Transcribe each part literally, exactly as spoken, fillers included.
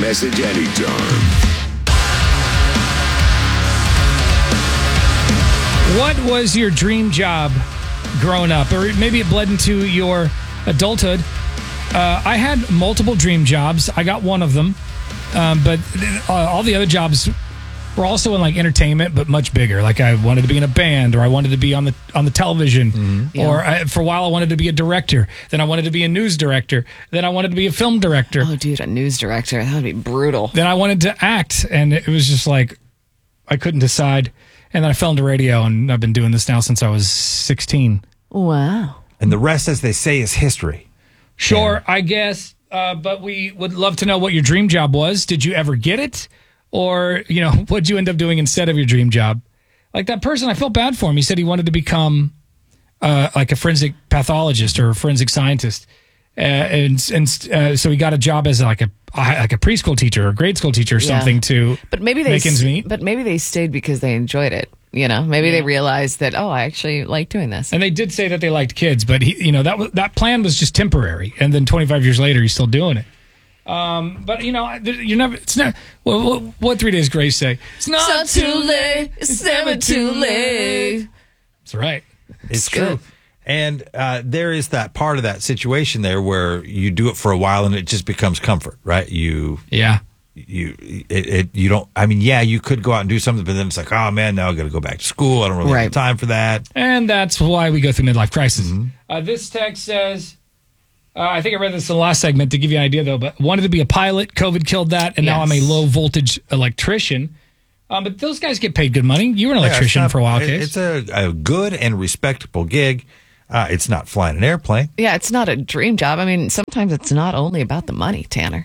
Message anytime. What was your dream job growing up? Or maybe it bled into your adulthood. Uh, I had multiple dream jobs. I got one of them. Um, but uh, all the other jobs were also in like entertainment, but much bigger. Like I wanted to be in a band, or I wanted to be on the on the television, mm-hmm. yeah. or I, for a while I wanted to be a director. Then I wanted to be a news director. Then I wanted to be a film director. Oh, dude, a news director. That would be brutal. Then I wanted to act, and it was just like I couldn't decide. And then I fell into radio, and I've been doing this now since I was sixteen. Wow. And the rest, as they say, is history. Sure, yeah. I guess. Uh, but we would love to know what your dream job was. Did you ever get it? Or, you know, what'd you end up doing instead of your dream job? Like that person, I felt bad for him. He said he wanted to become uh, like a forensic pathologist or a forensic scientist. Uh, and and uh, so he got a job as like a like a preschool teacher or a grade school teacher or yeah. something to but maybe they make ends meet. But maybe they stayed because they enjoyed it. You know, maybe yeah. they realized that, oh, I actually like doing this. And they did say that they liked kids, but he, you know, that was, that plan was just temporary. And then twenty-five years later, he's still doing it. Um, but you know, you never. It's not. What, what Three Days Grace say? It's not, it's not too late. It's never too late. That's right. It's, it's true. Good. And uh, there is that part of that situation there where you do it for a while and it just becomes comfort, right? You, yeah. You, it, it, you don't. I mean, yeah, you could go out and do something, but then it's like, oh man, now I got to go back to school. I don't really right. have time for that. And that's why we go through midlife crisis. Mm-hmm. Uh, this text says. Uh, I think I read this in the last segment to give you an idea, though, but wanted to be a pilot. COVID killed that, and yes. now I'm a low-voltage electrician. Um, but those guys get paid good money. You were an electrician yeah, not, for a while, Case. It's a, a good and respectable gig. Uh, it's not flying an airplane. Yeah, it's not a dream job. I mean, sometimes it's not only about the money, Tanner.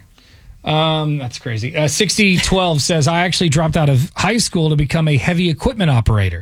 Um, that's crazy. Uh, sixty twelve says, I actually dropped out of high school to become a heavy equipment operator.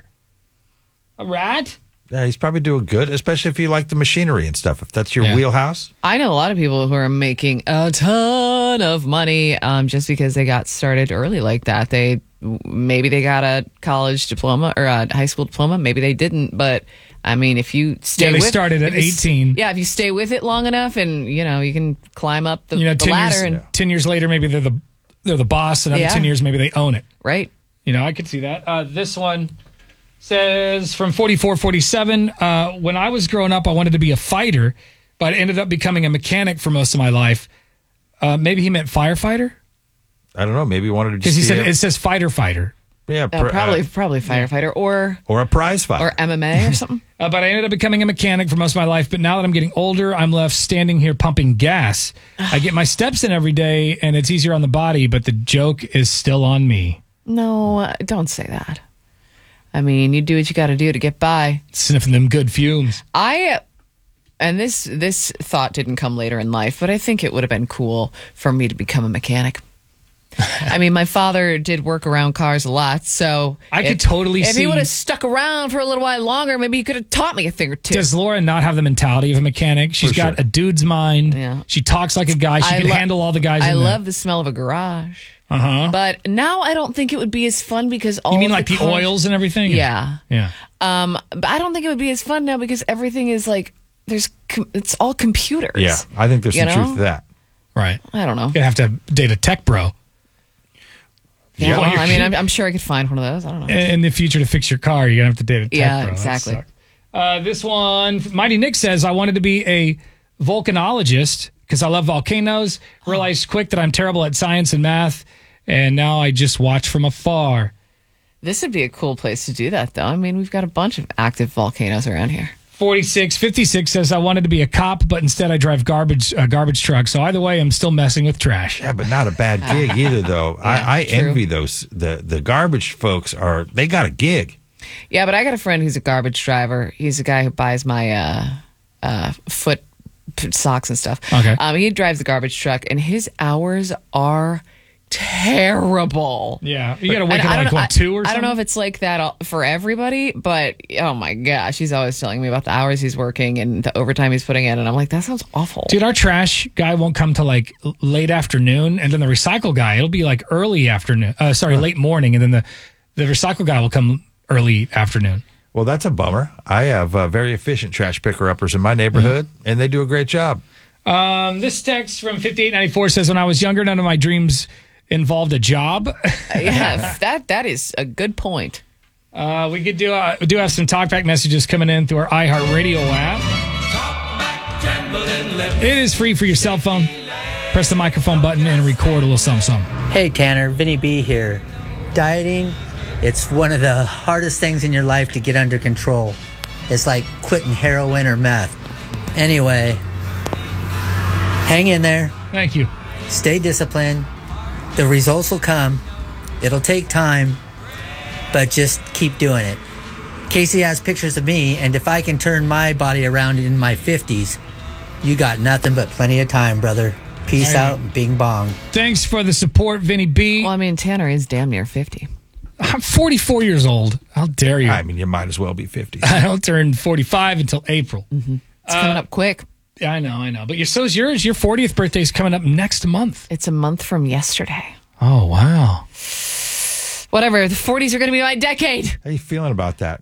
A rat? Yeah, he's probably doing good, especially if you like the machinery and stuff. If that's your yeah. wheelhouse. I know a lot of people who are making a ton of money um, just because they got started early like that. They maybe they got a college diploma or a high school diploma. Maybe they didn't. But I mean, if you stay, yeah, they with, started at eighteen. Yeah, if you stay with it long enough, and you know, you can climb up the, you know, the ladder. Years, and yeah. Ten years later, maybe they're the they're the boss, and another yeah. ten years, maybe they own it. Right. You know, I could see that. Uh, this one. Says from forty-four forty-seven, uh, when I was growing up, I wanted to be a fighter, but I ended up becoming a mechanic for most of my life. Uh, maybe he meant firefighter? I don't know. Maybe he wanted to just Because he said, a, it says fighter fighter. Yeah, pr- uh, probably uh, probably firefighter or... Or a prize fighter. Or M M A or something. uh, but I ended up becoming a mechanic for most of my life, but now that I'm getting older, I'm left standing here pumping gas. I get my steps in every day, and it's easier on the body, but the joke is still on me. No, don't say that. I mean, you do what you got to do to get by. Sniffing them good fumes. I, and this this thought didn't come later in life, but I think it would have been cool for me to become a mechanic. I mean, my father did work around cars a lot, so I if, could totally if see. If he would have stuck around for a little while longer, maybe he could have taught me a thing or two. Does Laura not have the mentality of a mechanic? She's for got sure. a dude's mind. Yeah. She talks like a guy. She I can lo- handle all the guys. I in love there. the smell of a garage. Uh huh. But now I don't think it would be as fun because all you mean of like the, the cars, oils and everything? Yeah, yeah. Um, but I don't think it would be as fun now because everything is like there's com- it's all computers. Yeah, I think there's some know? truth to that. Right. I don't know. You'd have to date a tech bro. Yeah, yeah. Well, I mean, I'm, I'm sure I could find one of those. I don't know. In the future, to fix your car, you're gonna have to date a tech yeah, bro. exactly. Uh, this one, Mighty Nick says, I wanted to be a volcanologist because I love volcanoes. Realized quick that I'm terrible at science and math, and now I just watch from afar. This would be a cool place to do that, though. I mean, we've got a bunch of active volcanoes around here. forty-six fifty-six says, I wanted to be a cop, but instead I drive garbage uh, garbage truck. So either way, I'm still messing with trash. Yeah, but not a bad gig either, though. yeah, I, I envy those. The, the garbage folks, are they got a gig. Yeah, but I got a friend who's a garbage driver. He's a guy who buys my uh, uh, foot socks and stuff. Okay. Um, he drives the garbage truck, and his hours are terrible. Yeah, you got to wake up like, what, two or something? I don't know if it's like that for everybody, but oh my gosh, he's always telling me about the hours he's working and the overtime he's putting in, and I'm like, that sounds awful. Dude, our trash guy won't come till like late afternoon, and then the recycle guy, it'll be like early afternoon, uh, sorry, late morning, and then the, the recycle guy will come early afternoon. Well, that's a bummer. I have uh, very efficient trash picker-uppers in my neighborhood, mm-hmm. and they do a great job. Um, this text from fifty-eight ninety-four says, when I was younger, none of my dreams involved a job. Yeah, that that is a good point. Uh, we could do uh, we do have some talkback messages coming in through our iHeartRadio app. It is free for your cell phone. Press the microphone button and record a little something, something. Hey Tanner, Vinny B here. Dieting, it's one of the hardest things in your life to get under control. It's like quitting heroin or meth. Anyway, hang in there. Thank you. Stay disciplined. The results will come. It'll take time, but just keep doing it. Casey has pictures of me, and if I can turn my body around in my fifties, you got nothing but plenty of time, brother. Peace out and bing bong. Thanks for the support, Vinny B. Well, I mean, Tanner is damn near fifty. I'm forty-four years old. How dare you? I mean, you might as well be fifty. I don't turn forty-five until April. Mm-hmm. It's coming uh, up quick. Yeah, I know, I know. But your, so is yours. Your fortieth birthday is coming up next month. It's a month from yesterday. Oh, wow. Whatever. The forties are going to be my decade. How are you feeling about that?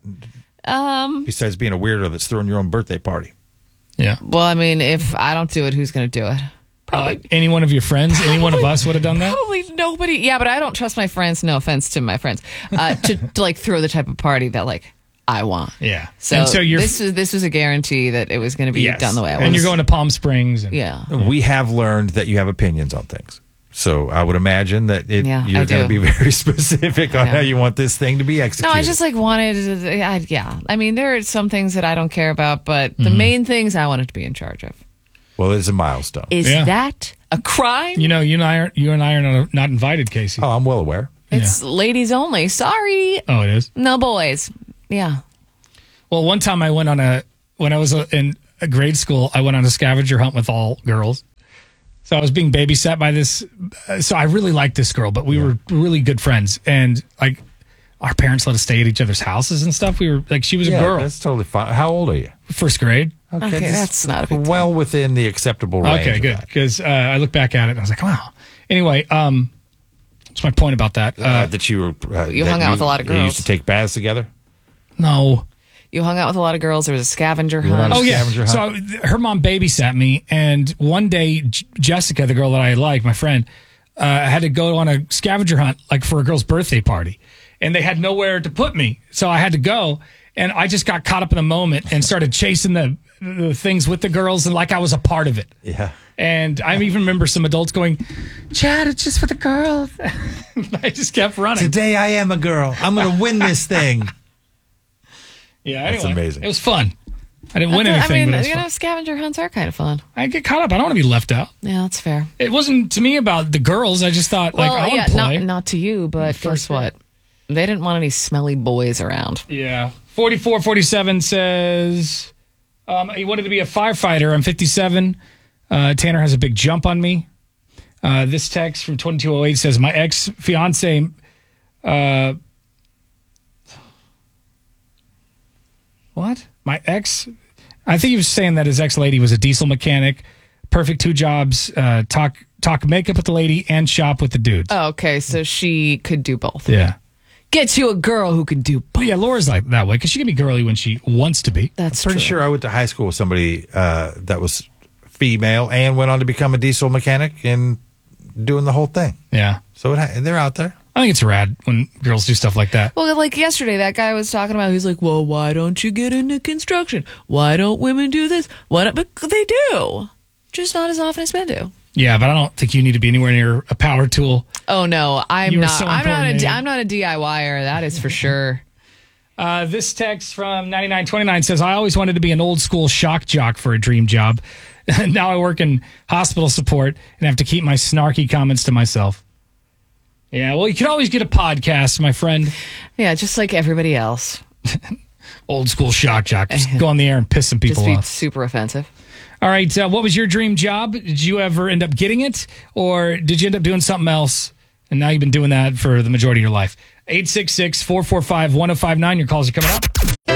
Um, Besides being a weirdo that's throwing your own birthday party. Yeah. Well, I mean, if I don't do it, who's going to do it? Probably uh, any one of your friends, any one of us would have done that? Probably nobody. Yeah, but I don't trust my friends. No offense to my friends. Uh, to, to like throw the type of party that like I want. Yeah. So, and so you're, this was this was a guarantee that it was going to be yes. done the way I was. And you're going to Palm Springs. And, yeah. We have learned that you have opinions on things. So I would imagine that it, yeah, you're going to be very specific on yeah. how you want this thing to be executed. No, I just like wanted, I, yeah. I mean, there are some things that I don't care about, but mm-hmm. the main things I wanted to be in charge of. Well, it's a milestone. Is yeah. that a crime? You know, you and I are, you and I are not, not invited, Casey. Oh, I'm well aware. It's yeah. ladies only. Sorry. Oh, it is? No boys. Yeah. Well, one time I went on a, when I was in a grade school, I went on a scavenger hunt with all girls. So I was being babysat by this. Uh, so I really liked this girl, but we yeah. were really good friends. And like our parents let us stay at each other's houses and stuff. We were like, she was yeah, a girl. That's totally fine. How old are you? First grade. Okay, okay that's not a well within the acceptable range. Okay, good. Because uh, I look back at it and I was like, wow. Anyway, um, what's my point about that? Uh, uh, that you were, uh, you hung out you, with a lot of girls. You used to take baths together? No. You hung out with a lot of girls. There was a scavenger hunt. Oh, yeah. Hunt? So her mom babysat me. And one day, J- Jessica, the girl that I like, my friend, uh, had to go on a scavenger hunt like for a girl's birthday party. And they had nowhere to put me. So I had to go. And I just got caught up in the moment and started chasing the, the things with the girls and like I was a part of it. Yeah. And I even remember some adults going, Chad, it's just for the girls. I just kept running. Today I am a girl. I'm going to win this thing. Yeah, anyway, that's amazing. It was fun. I didn't win I anything. mean, but it was you fun. know, scavenger hunts are kind of fun. I get caught up. I don't want to be left out. Yeah, that's fair. It wasn't to me about the girls. I just thought, like, well, I yeah, want to play. not, not to you, but guess what? They didn't want any smelly boys around. Yeah. forty-four forty-seven says, um, he wanted to be a firefighter. I'm fifty-seven. Uh, Tanner has a big jump on me. Uh, this text from twenty-two oh eight says, my ex-fiance... Uh, What? My ex? I think he was saying that his ex-lady was a diesel mechanic, perfect two jobs, uh, talk talk makeup with the lady and shop with the dudes. Oh, okay, so she could do both. Yeah. Get you a girl who can do both. But yeah, Laura's like that way because she can be girly when she wants to be. That's I'm pretty true. sure I went to high school with somebody uh, that was female and went on to become a diesel mechanic and doing the whole thing. Yeah. So it, they're out there. I think it's rad when girls do stuff like that. Well, like yesterday, that guy was talking about, he's like, well, why don't you get into construction? Why don't women do this? Why don't, but they do. Just not as often as men do. Yeah, but I don't think you need to be anywhere near a power tool. Oh, no. I'm You are not. so I'm not, important, a, man. I'm not a DIYer. That is for sure. Uh, this text from ninety-nine twenty-nine says, I always wanted to be an old school shock jock for a dream job. Now I work in hospital support and have to keep my snarky comments to myself. Yeah, well, you can always get a podcast, my friend. Yeah, just like everybody else. Old school shock jock. Just go on the air and piss some people Just be off. super offensive. All right, uh, what was your dream job? Did you ever end up getting it? Or did you end up doing something else? And now you've been doing that for the majority of your life. eight six six, four four five, one oh five nine. Your calls are coming up.